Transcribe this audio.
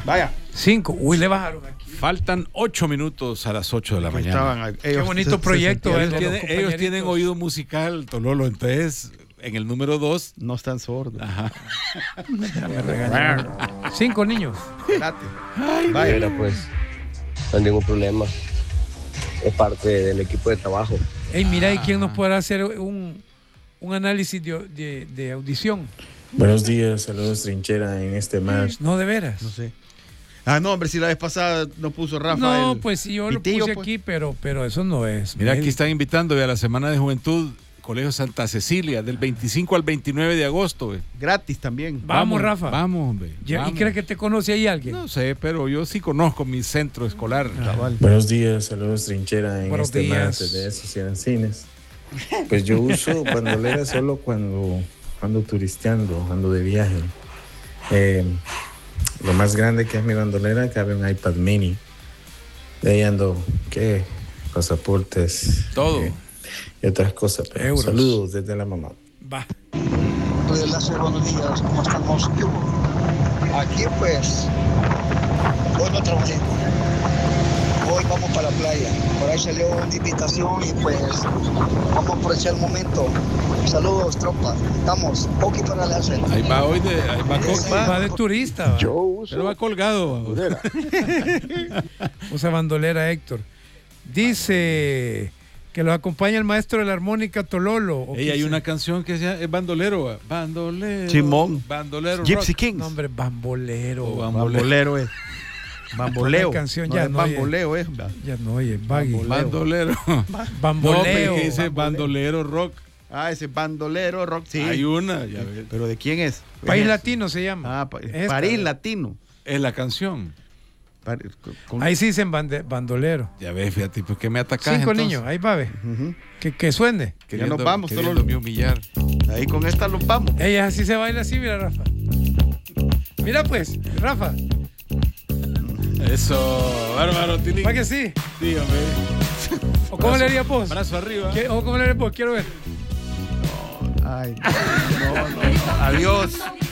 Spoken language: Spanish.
Vaya. 5. Uy, le bajaron aquí. Faltan 8 minutos a las 8 de la mañana. Qué bonito proyecto. Ellos tienen oído musical, Tololo, entonces en el número 2 no están sordos. Ajá. Ya me regañaron. 5 niños. Vaya, pues, no hay ningún problema. Es parte del equipo de trabajo. Hey, mira, ¿y quién nos podrá hacer un análisis de audición? Buenos días, saludos Trinchera en este match. No, de veras. No sé. No, hombre, si la vez pasada no puso Rafa. No, pues sí, yo lo puse aquí, pero eso no es. Mira, aquí están invitando a la Semana de Juventud, Colegio Santa Cecilia, del 25 al 29 de agosto. Gratis también. Vamos, Rafa. Vamos, hombre. ¿Y crees que te conoce ahí alguien? No sé, pero yo sí conozco mi centro escolar. Buenos días, saludos Trinchera en Buenos este días. match de esos cines. Pues yo uso bandolera solo cuando ando turisteando, ando de viaje. Lo más grande que es mi bandolera cabe un iPad mini. De ahí ando, ¿qué? Pasaportes. Todo. Y otras cosas. Pero Euros. saludos desde la mamá. Va. Buenos días, ¿cómo estamos? Aquí pues, hoy no trabajé. Hoy vamos para la playa. Por ahí salió una invitación y pues vamos a aprovechar el momento. Saludos, tropa. Estamos, Poki para la hacer. Ahí va hoy va de turista. Yo uso. Pero va colgado. Usa bandolera, Héctor. Dice que lo acompaña el maestro de la armónica Tololo. Hay una canción que se llama es bandolero. Bandolero. Simón. Bandolero. Gypsy rock. Kings. No, hombre, bambolero. Bambolero es. Bamboleo. La canción no ya es no bamboleo es. Ya no oye, baggy. Bandolero. Bamboleo. No, pero que dice bandolero rock. Ese bandolero rock, sí. Hay una, ya ves. ¿Pero de quién es? País Latino se llama. Esta. París Latino. Es la canción. Ahí sí dicen bandolero. Ya ves, fíjate, ¿por qué me atacas? 5 entonces? niños, ahí va, ve. Que suene. Ya nos vamos, solo me humillar. Ahí con esta nos vamos. Ella así se baila así, mira, Rafa. Mira pues, Rafa. Eso, bárbaro, Tilín. ¿Para que sí? Sí, hombre. ¿O cómo le haría vos? Brazo arriba. ¿O cómo le haría vos? Quiero ver. Ay, no. Adiós.